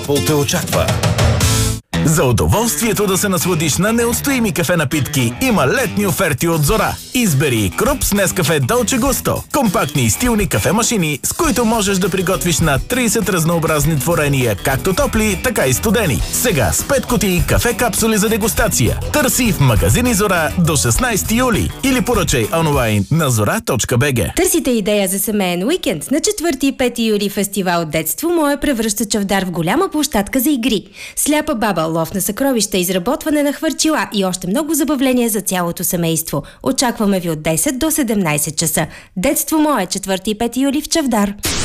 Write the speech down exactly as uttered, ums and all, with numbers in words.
те очаква. За удоволствието да се насладиш на неотстоими кафе напитки има летни оферти от Зора. Избери Круп с Нескафе Долче Густо. Компактни и стилни кафе-машини, с които можеш да приготвиш на трийсет разнообразни творения, както топли, така и студени. Сега с пет кутии кафе капсули за дегустация. Търси в магазини Зора до шестнайсети юли или поръчай онлайн на зора точка би джи. Търсите идея за семейен уикенд? На четвърти и пети юли фестивал Детство мое превръща Чавдар в голяма площадка за игри. Сляпа баба, лов на съкровища, изработване на хвърчила и още много забавления за цялото семейство. Очакваме ви от десет до седемнайсет часа. Детство мое, четвърти и пети юли в Чавдар.